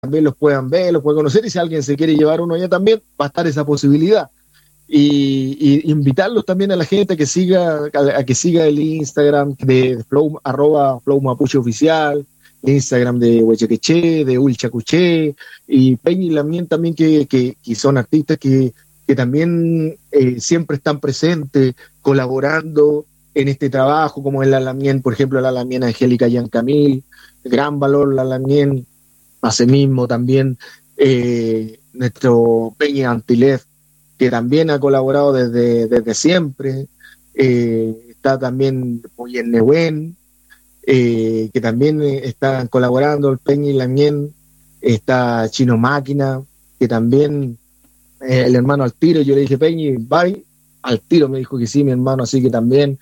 también los puedan ver, los puedan conocer, y si alguien se quiere llevar uno allá también, va a estar esa posibilidad. Y invitarlos también a la gente a que siga el Instagram de Flow, @Flow Mapuche Oficial, Instagram de Huechequeché, de Ulchacuché, y Peña y Lamien también, que son artistas que también siempre están presentes, colaborando en este trabajo, como el Lamien, por ejemplo, la Lamien Angélica Yancamil, gran valor la Lamien, asimismo también nuestro Peña Antilef, que también ha colaborado desde siempre. Está también Moyen Nehuen, que también están colaborando, el Peña y Lamien. Está Chino Máquina, que también el hermano al tiro. Yo le dije, Peña, bye, al tiro me dijo que sí, mi hermano, así que también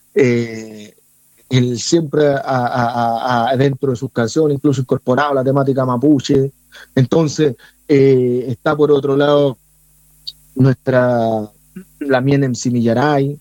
él siempre dentro de sus canciones incluso incorporado la temática mapuche. Entonces está por otro lado nuestra Lamien MC Millaray,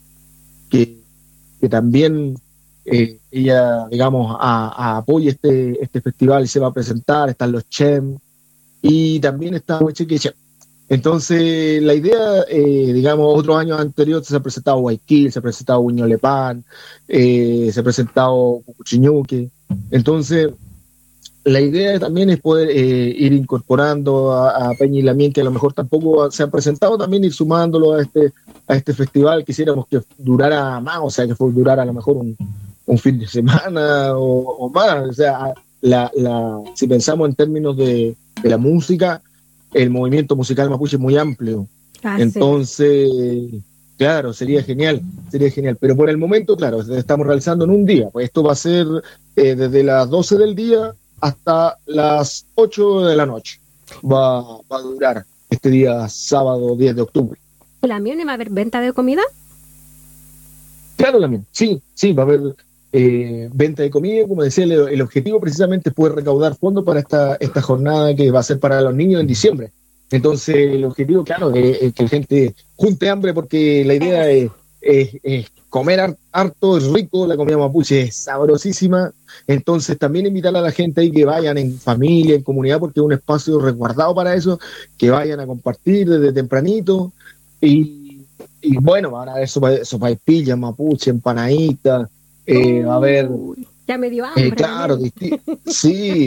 que también ella, digamos, apoya este festival y se va a presentar. Están los Chem y también está Huechequecha. Entonces, la idea, digamos, otros años anteriores se ha presentado Guayaquil, se ha presentado Huiñolepán, se ha presentado Cucuchiñuque. Entonces, la idea también es poder ir incorporando a Peña y Lamien, que a lo mejor tampoco se han presentado, también ir sumándolo a este festival. Quisiéramos que durara más, o sea, que durara a lo mejor un fin de semana o más. O sea, si pensamos en términos de la música, el movimiento musical mapuche es muy amplio. Entonces, claro, sería genial. Pero por el momento, claro, estamos realizando en un día. Pues esto va a ser desde las 12 del día hasta las 8 de la noche. Va a durar este día sábado 10 de octubre. ¿Lamien va a haber venta de comida? Claro, Lamien, sí, va a haber venta de comida. Como decía, el objetivo precisamente es poder recaudar fondos para esta jornada que va a ser para los niños en diciembre. Entonces, el objetivo, claro, es que la gente junte hambre, porque la idea es comer harto, es rico, la comida mapuche es sabrosísima. Entonces, también invitar a la gente ahí que vayan en familia, en comunidad, porque es un espacio resguardado para eso, que vayan a compartir desde tempranito. Y bueno, van a haber sopaipillas mapuche, empanaditas, va a haber... Ya me dio hambre. Claro, sí.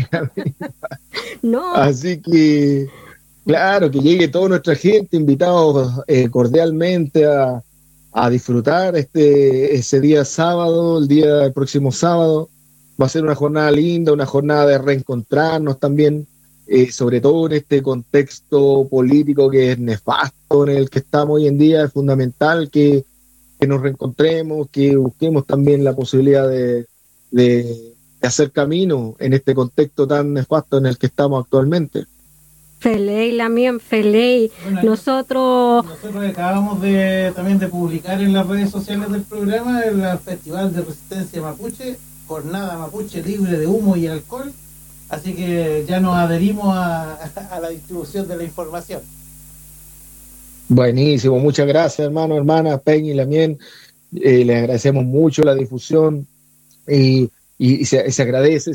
No. Así que, claro, que llegue toda nuestra gente, invitados cordialmente a disfrutar ese día sábado, el próximo sábado. Va a ser una jornada linda, una jornada de reencontrarnos también, sobre todo en este contexto político que es nefasto en el que estamos hoy en día. Es fundamental que nos reencontremos, que busquemos también la posibilidad de hacer camino en este contexto tan nefasto en el que estamos actualmente. Feley, Lamien, Feley. Bueno, nosotros acabamos también de publicar en las redes sociales del programa el Festival de Resistencia Mapuche, jornada mapuche libre de humo y alcohol, así que ya nos adherimos a la distribución de la información. Buenísimo, muchas gracias, hermano, hermana, Peña y Lamien. Les agradecemos mucho la difusión y se agradece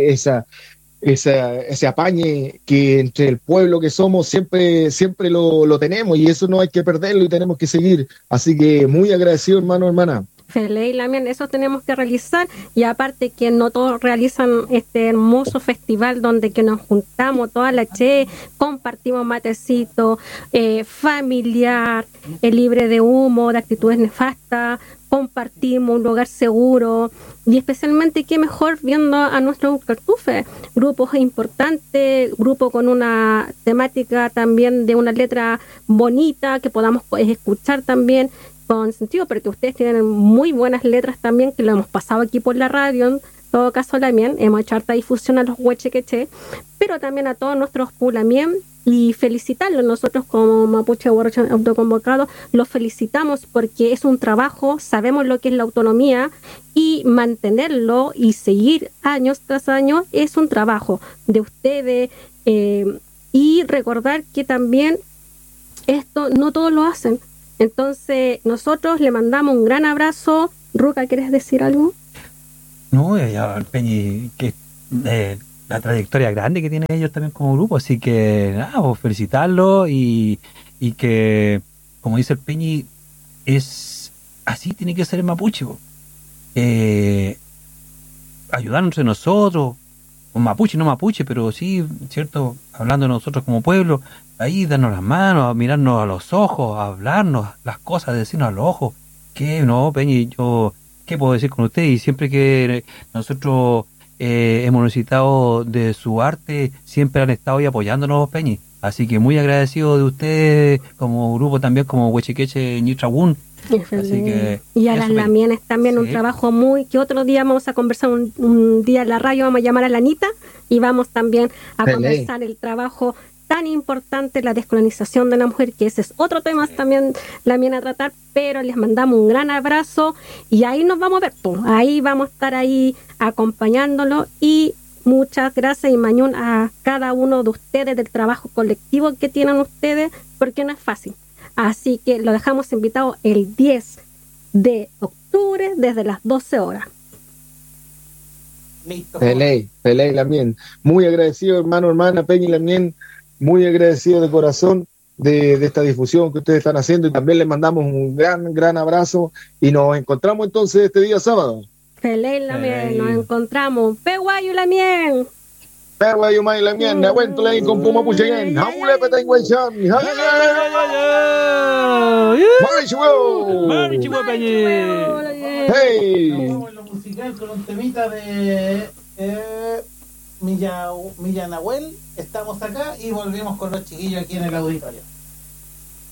ese apañe que entre el pueblo que somos siempre lo tenemos, y eso no hay que perderlo y tenemos que seguir. Así que muy agradecido, hermano, hermana. Feley, Lamien, eso tenemos que realizar, y aparte que no todos realizan este hermoso festival donde que nos juntamos toda la compartimos matecito, familiar, libre de humo, de actitudes nefastas, compartimos un lugar seguro, y especialmente qué mejor viendo a nuestros cartufes, grupos importantes, grupo con una temática también de una letra bonita que podamos escuchar también con sentido, porque ustedes tienen muy buenas letras también, que lo hemos pasado aquí por la radio. En todo caso, Lamien, hemos hecho harta difusión a los Huechequeché, pero también a todos nuestros Pulamien, y felicitarlos. Nosotros como Mapuche Borracho Autoconvocados los felicitamos porque es un trabajo, sabemos lo que es la autonomía, y mantenerlo y seguir años tras año es un trabajo de ustedes, y recordar que también esto no todos lo hacen. Entonces, nosotros le mandamos un gran abrazo. Ruca, ¿quieres decir algo? No, ya, Peñi, que la trayectoria grande que tienen ellos también como grupo, así que nada, pues felicitarlos y que, como dice el Peñi, es así tiene que ser el mapuche, po. Ayudarnos entre nosotros, un mapuche, no mapuche, pero sí, cierto, hablando de nosotros como pueblo, ahí darnos las manos, a mirarnos a los ojos, a hablarnos las cosas, decirnos a los ojos, que no, Peñi, yo, ¿qué puedo decir con usted? Y siempre que nosotros hemos necesitado de su arte, siempre han estado ahí apoyándonos, Peñi. Así que muy agradecido de ustedes como grupo también, como Huechequeche Ñitrabún. Así que y a las Lamienes también, sí. Un trabajo que otro día vamos a conversar, un día en la radio vamos a llamar a la Anita y vamos también a conversar el trabajo tan importante, la descolonización de la mujer, que ese es otro tema también Lamien a tratar, pero les mandamos un gran abrazo y ahí nos vamos a ver, pues, ahí vamos a estar ahí acompañándolo y muchas gracias y mañún a cada uno de ustedes del trabajo colectivo que tienen ustedes, porque no es fácil. Así que lo dejamos invitado el 10 de octubre desde las 12 horas. Listo. Peley, Lamien. Muy agradecido, hermana, Peña y Lamien. Muy agradecido de corazón de esta difusión que ustedes están haciendo y también les mandamos un gran abrazo y nos encontramos entonces este día sábado. Peley, Lamien, nos encontramos. Peguayo, Lamien. Peguayo, May, Lamien, Nahuento, Ley, con Puma Pucheyen, Haule, Petenguaychan, Hey. Vamos en lo musical con un temita de Milla Nahuel. Estamos acá y volvemos con los chiquillos aquí en el auditorio.